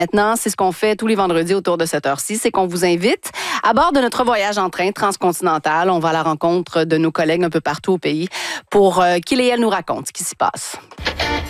Maintenant, c'est ce qu'on fait tous les vendredis autour de cette heure-ci, c'est qu'on vous invite à bord de notre voyage en train transcontinental. On va à la rencontre de nos collègues un peu partout au pays pour qu'ils et elles nous racontent ce qui s'y passe.